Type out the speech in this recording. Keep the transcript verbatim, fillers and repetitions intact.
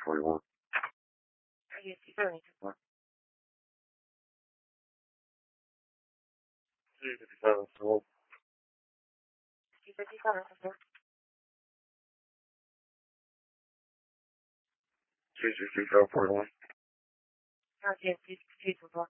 forty-one. Are you seventy four? three fifty-seven, four. three fifty-seven, four. three sixty-seven, forty-one. Okay, three sixty-seven, four.